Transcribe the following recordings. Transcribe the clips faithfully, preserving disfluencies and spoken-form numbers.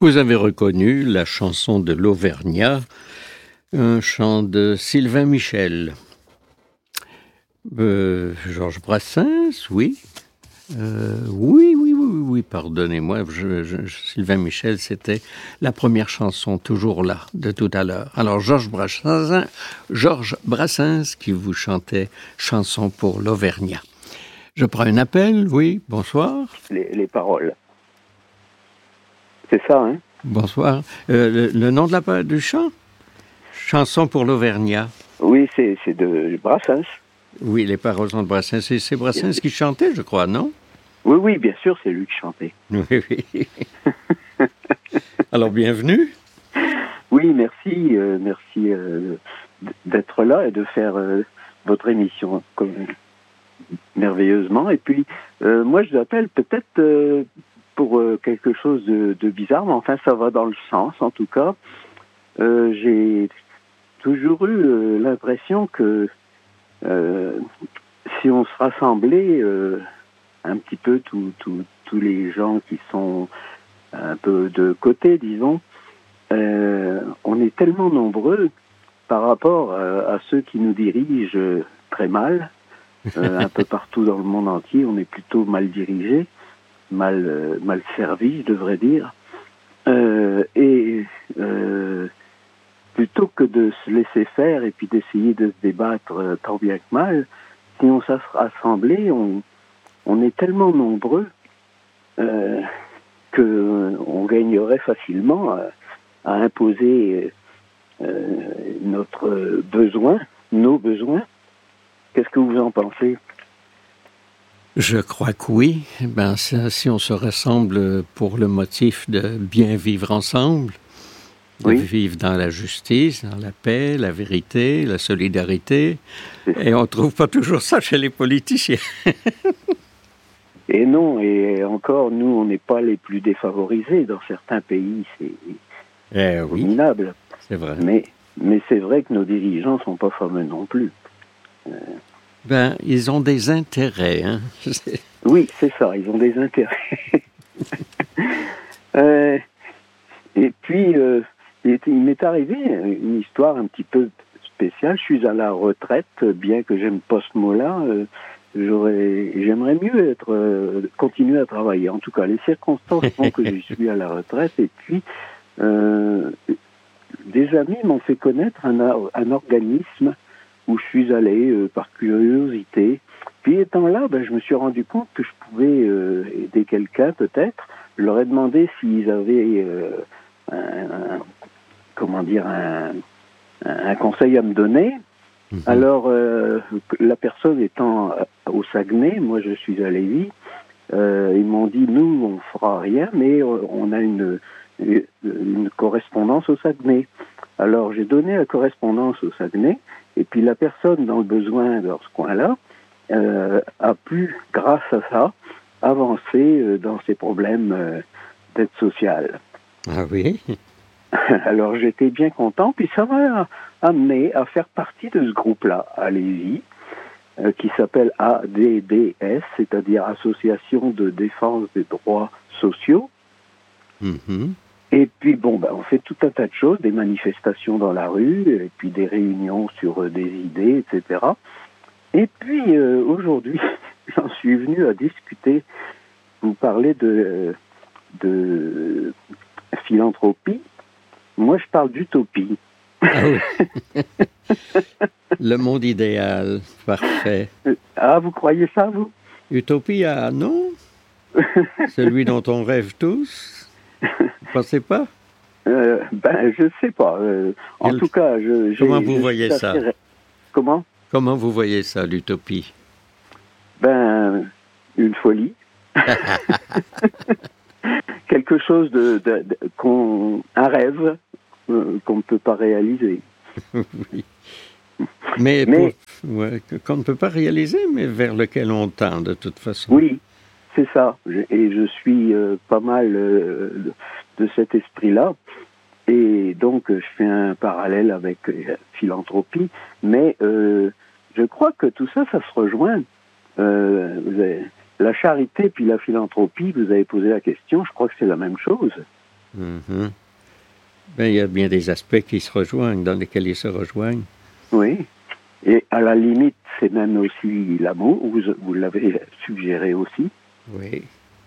Vous avez reconnu la chanson de l'Auvergnat, un chant de Sylvain Michel. Euh, Georges Brassens, oui. Euh, oui, oui, oui, oui, pardonnez-moi. Je, je, Sylvain Michel, c'était la première chanson, toujours là, de tout à l'heure. Alors, Georges Brassens, Georges Brassens qui vous chantait chanson pour l'Auvergnat. Je prends un appel, oui, bonsoir. Les, les paroles. C'est ça, hein? Bonsoir. Euh, le, le nom de la, du chant? Chanson pour l'Auvergnat. Oui, c'est, c'est de Brassens. Oui, les paroles sont de Brassens. C'est, c'est Brassens qui chantait, je crois, non? Oui, oui, bien sûr, c'est lui qui chantait. Oui, oui. Alors, bienvenue. Oui, merci, euh, merci euh, d'être là et de faire euh, votre émission comme, merveilleusement. Et puis, euh, moi, je vous appelle peut-être euh, pour euh, quelque chose de, de bizarre, mais enfin, ça va dans le sens, en tout cas. Euh, j'ai toujours eu euh, l'impression que euh, si on se rassemblait euh, un petit peu tous tout, tous les gens qui sont un peu de côté, disons, euh, on est tellement nombreux par rapport à, à ceux qui nous dirigent très mal, euh, un peu partout dans le monde entier, on est plutôt mal dirigés, mal, euh, mal servis, je devrais dire. Euh, et euh, plutôt que de se laisser faire et puis d'essayer de se débattre euh, tant bien que mal, si on s'est rassemblé, on, on est tellement nombreux euh, qu'on gagnerait facilement à, à imposer euh, notre besoin, nos besoins. Qu'est-ce que vous en pensez? Je crois que oui. Ben, si on se rassemble pour le motif de bien vivre ensemble, de oui. vivre dans la justice, dans la paix, la vérité, la solidarité, et on ne trouve pas toujours ça chez les politiciens. Et non, et encore, nous, on n'est pas les plus défavorisés. Dans certains pays, c'est eh oui, formidable. C'est vrai. Mais, mais c'est vrai que nos dirigeants ne sont pas fameux non plus. Euh... Ben, ils ont des intérêts, hein. Oui, c'est ça, ils ont des intérêts. euh, et puis, euh, il, il m'est arrivé une histoire un petit peu spéciale. Je suis à la retraite, bien que j'aime pas ce mot-là. Euh, j'aurais, j'aimerais mieux être, euh, continuer à travailler. En tout cas, les circonstances font que je suis à la retraite. Et puis, euh, des amis m'ont fait connaître un, un organisme où je suis allé euh, par curiosité. Puis étant là, ben, je me suis rendu compte que je pouvais euh, aider quelqu'un peut-être. Je leur ai demandé s'ils avaient euh, un, un, comment dire, un, un conseil à me donner. Mmh. Alors, euh, la personne étant au Saguenay, moi je suis à Lévis, euh, ils m'ont dit, nous on fera rien, mais on a une, une, une correspondance au Saguenay. Alors j'ai donné la correspondance au Saguenay, et puis la personne dans le besoin dans ce coin-là euh, a pu, grâce à ça, avancer euh, dans ses problèmes euh, d'aide sociale. Ah oui? Alors j'étais bien content, puis ça m'a amené à faire partie de ce groupe-là, à Lévis, euh, qui s'appelle A D D S, c'est-à-dire Association de défense des droits sociaux. Mm-hmm. Et puis, bon, ben, on fait tout un tas de choses, des manifestations dans la rue, et puis des réunions sur euh, des idées, et cetera. Et puis, euh, aujourd'hui, j'en suis venu à discuter, vous parlez de, de philanthropie. Moi, je parle d'utopie. Ah oui. Le monde idéal, parfait. Ah, vous croyez ça, vous? Utopie, ah non? Celui dont on rêve tous? Vous pensez pas? euh, Ben, je sais pas. Euh, en Quel... tout cas, je... Comment j'ai, vous je voyez ça? Assez... Comment? Comment vous voyez ça, l'utopie? Ben, une folie. Quelque chose de, de, de qu'on, un rêve euh, qu'on ne peut pas réaliser. Oui. Mais, mais pour, ouais, qu'on ne peut pas réaliser, mais vers lequel on tend de toute façon. Oui, c'est ça. Et je suis euh, pas mal euh, de cet esprit-là. Et donc, je fais un parallèle avec euh, philanthropie. Mais euh, je crois que tout ça, ça se rejoint. Euh, vous avez, la charité puis la philanthropie, vous avez posé la question, je crois que c'est la même chose. Mm-hmm. Ben, il y a bien des aspects qui se rejoignent, dans lesquels ils se rejoignent. Oui. Et à la limite, c'est même aussi l'amour, vous, vous l'avez suggéré aussi. Oui.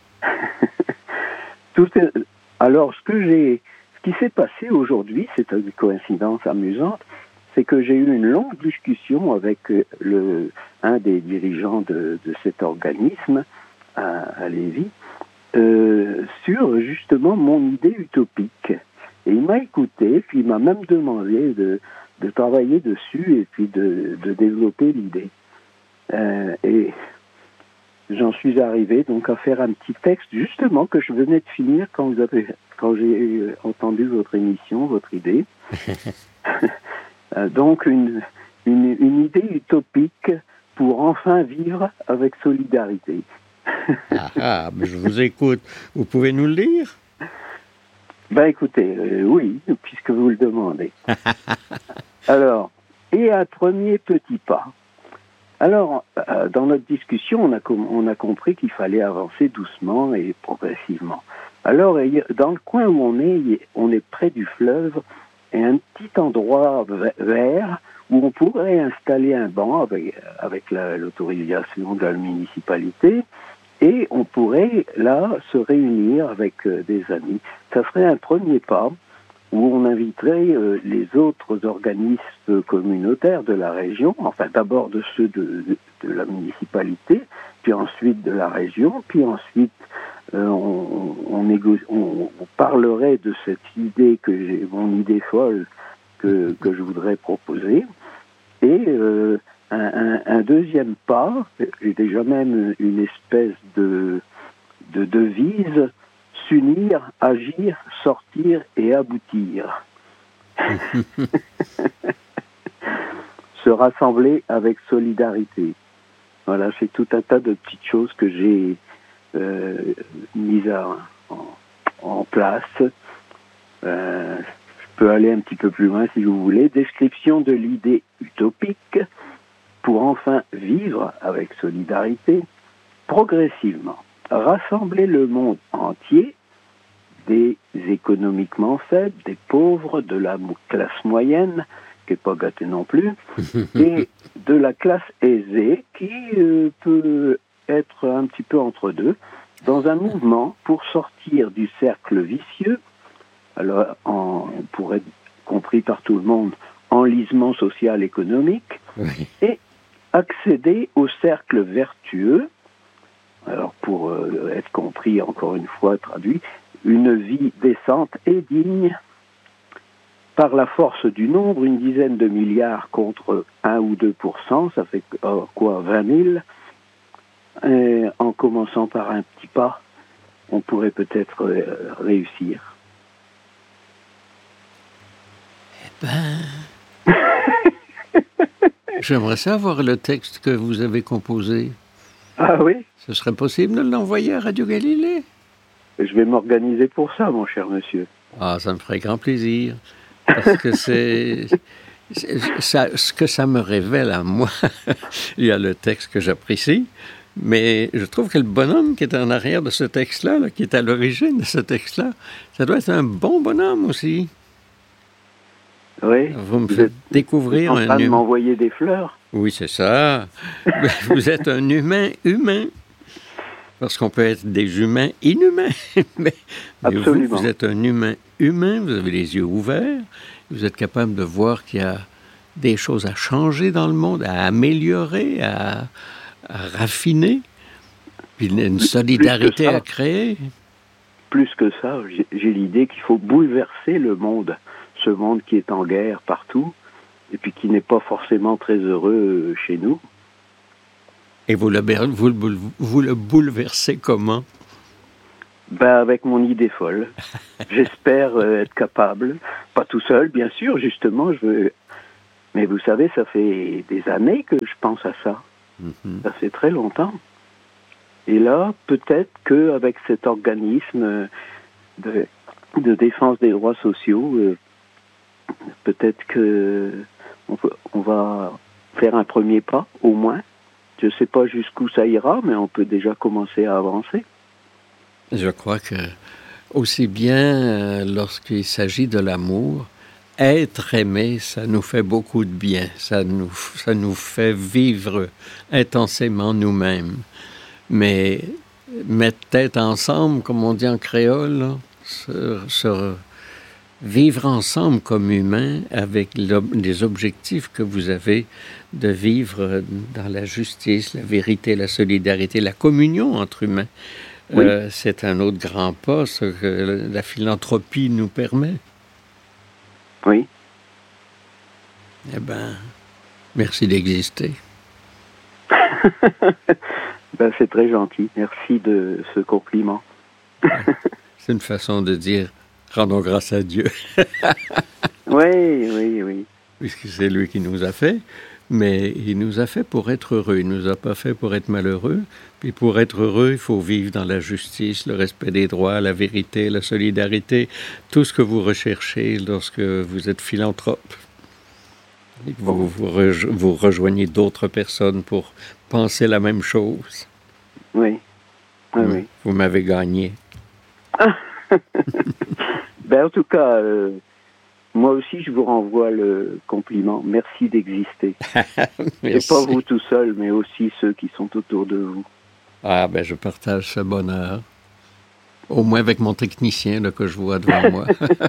Tout est... Alors, ce que j'ai, ce qui s'est passé aujourd'hui, c'est une coïncidence amusante, c'est que j'ai eu une longue discussion avec le, un des dirigeants de, de cet organisme à, à Lévis euh, sur justement mon idée utopique. Et il m'a écouté, puis il m'a même demandé de, de travailler dessus et puis de, de développer l'idée. Euh, et j'en suis arrivé donc à faire un petit texte justement que je venais de finir quand vous avez, quand j'ai entendu votre émission, votre idée. Donc une, une, une idée utopique pour enfin vivre avec solidarité. ah, ah, mais je vous écoute. Vous pouvez nous le lire? Ben écoutez, euh, oui, puisque vous le demandez. Alors, et un premier petit pas. Alors, euh, dans notre discussion, on a, com- on a compris qu'il fallait avancer doucement et progressivement. Alors, dans le coin où on est, on est près du fleuve, et un petit endroit vert où on pourrait installer un banc avec, avec la, l'autorisation de la municipalité et on pourrait là se réunir avec euh, des amis. Ça serait un premier pas où on inviterait euh, les autres organismes communautaires de la région, enfin d'abord de ceux de, de, de la municipalité, puis ensuite de la région, puis ensuite euh, on, on, négo- on, on parlerait de cette idée que j'ai, mon idée folle que, que je voudrais proposer, et euh, un, un, un deuxième pas, j'ai déjà même une espèce de, de devise, s'unir, agir, sortir et aboutir. Se rassembler avec solidarité. Voilà, c'est tout un tas de petites choses que j'ai euh, mises à, en, en place. Euh, je peux aller un petit peu plus loin si vous voulez. Description de l'idée utopique pour enfin vivre avec solidarité, progressivement. Rassembler le monde entier, des économiquement faibles, des pauvres, de la classe moyenne, qui n'est pas gâtée non plus, et de la classe aisée, qui euh, peut être un petit peu entre deux, dans un mouvement pour sortir du cercle vicieux, alors en, pour être compris par tout le monde, enlisement social économique, oui. Et accéder au cercle vertueux, alors pour euh, être compris encore une fois, traduit, une vie décente et digne, par la force du nombre, une dizaine de milliards contre un ou deux pour cent, ça fait euh, quoi, vingt mille, et en commençant par un petit pas, on pourrait peut-être euh, réussir. Eh ben... J'aimerais savoir le texte que vous avez composé. Ah oui? Ce serait possible de l'envoyer à Radio Galilée? Je vais m'organiser pour ça, mon cher monsieur. Ah, ça me ferait grand plaisir. Parce que c'est... c'est ça, ce que ça me révèle à moi, il y a le texte que j'apprécie, mais je trouve que le bonhomme qui est en arrière de ce texte-là, là, qui est à l'origine de ce texte-là, ça doit être un bon bonhomme aussi. Oui. Vous me faites découvrir un... en train un de humain. m'envoyer des fleurs. Oui, c'est ça. Vous êtes un humain humain. Parce qu'on peut être des humains inhumains. mais mais vous, vous êtes un humain humain, vous avez les yeux ouverts, vous êtes capable de voir qu'il y a des choses à changer dans le monde, à améliorer, à, à raffiner, puis une solidarité ça, à créer. Plus que ça, j'ai, j'ai l'idée qu'il faut bouleverser le monde, ce monde qui est en guerre partout, et puis qui n'est pas forcément très heureux chez nous. Et vous le, vous, le, vous le bouleversez comment? Ben avec mon idée folle. J'espère euh, être capable. Pas tout seul, bien sûr, justement. Je veux... Mais vous savez, ça fait des années que je pense à ça. Mm-hmm. Ça fait très longtemps. Et là, peut-être qu'avec cet organisme de, de défense des droits sociaux, euh, peut-être que on, peut, on va faire un premier pas, au moins. Je ne sais pas jusqu'où ça ira, mais on peut déjà commencer à avancer. Je crois que aussi bien euh, lorsqu'il s'agit de l'amour, être aimé, ça nous fait beaucoup de bien. Ça nous, ça nous fait vivre intensément nous-mêmes. Mais mettre tête ensemble, comme on dit en créole, là, se, se, vivre ensemble comme humains avec les objectifs que vous avez de vivre dans la justice, la vérité, la solidarité, la communion entre humains. Oui. Euh, c'est un autre grand pas, ce que la philanthropie nous permet. Oui. Eh bien, merci d'exister. Ben, c'est très gentil. Merci de ce compliment. C'est une façon de dire rendons grâce à Dieu. Oui, oui, oui. Puisque c'est lui qui nous a fait, mais il nous a fait pour être heureux. Il ne nous a pas fait pour être malheureux. Puis pour être heureux, il faut vivre dans la justice, le respect des droits, la vérité, la solidarité, tout ce que vous recherchez lorsque vous êtes philanthrope. Et que vous, vous, rejo- vous rejoignez d'autres personnes pour penser la même chose. Oui, oui, vous, oui. Vous m'avez gagné. Ben, en tout cas, euh, moi aussi, je vous renvoie le compliment. Merci d'exister. Et pas vous tout seul, mais aussi ceux qui sont autour de vous. Ah, ben, je partage ce bonheur. Au moins avec mon technicien là, que je vois devant moi.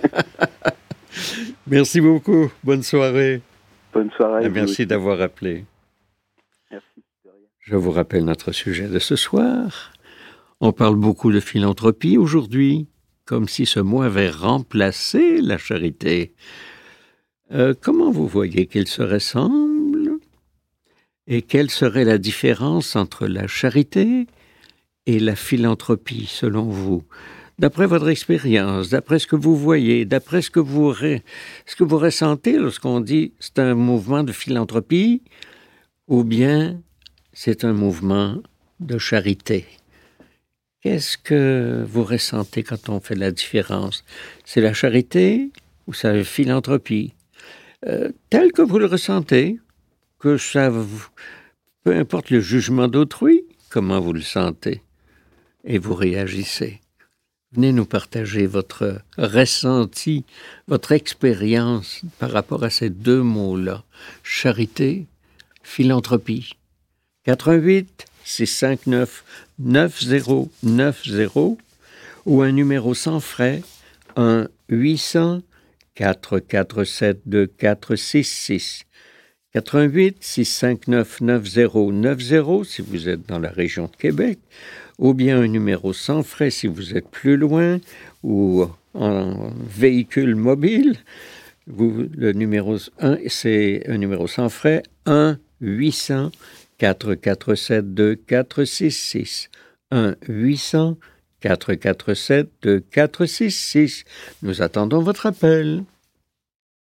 Merci beaucoup. Bonne soirée. Bonne soirée. Merci d'avoir appelé. Merci. Je vous rappelle notre sujet de ce soir. On parle beaucoup de philanthropie aujourd'hui, comme si ce mot avait remplacé la charité. Euh, comment vous voyez qu'ils se ressemblent? Et quelle serait la différence entre la charité et la philanthropie, selon vous? D'après votre expérience, d'après ce que vous voyez, d'après ce que vous, re... ce que vous ressentez lorsqu'on dit c'est un mouvement de philanthropie ou bien c'est un mouvement de charité. Qu'est-ce que vous ressentez quand on fait la différence? C'est la charité ou c'est la philanthropie? Euh, tel que vous le ressentez, que ça vous... peu importe le jugement d'autrui, comment vous le sentez et vous réagissez. Venez nous partager votre ressenti, votre expérience par rapport à ces deux mots-là, charité, philanthropie. quatre un huit, six cinq neuf, neuf zéro neuf zéro ou un numéro sans frais, un huit cents, quatre quatre sept, deux quatre six six. quatre un huit, six cinq neuf, neuf zéro neuf zéro si vous êtes dans la région de Québec, ou bien un numéro sans frais si vous êtes plus loin, ou en véhicule mobile. Vous, le numéro un, c'est un numéro sans frais, un huit cents, quatre quatre sept, deux quatre six six. un huit cents, quatre quatre sept, deux quatre six six. Nous attendons votre appel.